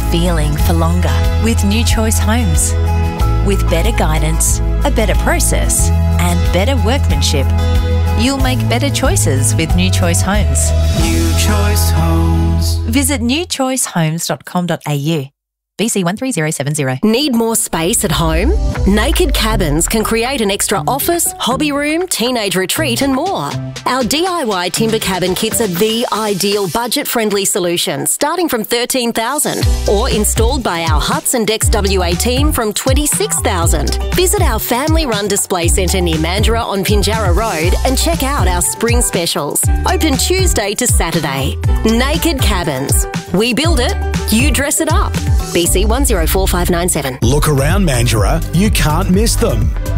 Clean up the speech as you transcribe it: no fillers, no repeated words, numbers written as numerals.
feeling for longer with New Choice Homes. With better guidance, a better process, and better workmanship, you'll make better choices with New Choice Homes. New Choice Homes. Visit newchoicehomes.com.au. BC 13070. Need more space at home? Naked Cabins can create an extra office, hobby room, teenage retreat and more. Our DIY timber cabin kits are the ideal budget-friendly solution, starting from $13,000 or installed by our Huts and Decks WA team from $26,000. Visit our family-run display centre near Mandurah on Pinjarra Road and check out our spring specials. Open Tuesday to Saturday. Naked Cabins. We build it, you dress it up. BC 104597. Look around Mandurah, you can't miss them.